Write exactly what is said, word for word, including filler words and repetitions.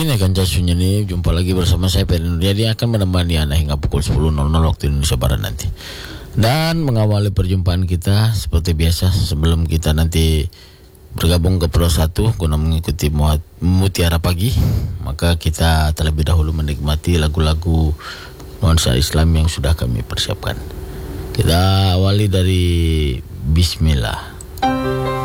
ini kan Casunya nih, jumpa lagi bersama saya Ferry Nurjadi akan menemani Anda hingga pukul sepuluh waktu Indonesia Barat nanti. Dan mengawali perjumpaan kita seperti biasa sebelum kita nanti bergabung ke Pro satu guna mengikuti Mutiara Pagi, maka kita terlebih dahulu menikmati lagu-lagu nuansa Islam yang sudah kami persiapkan. Kita awali dari Bismillah.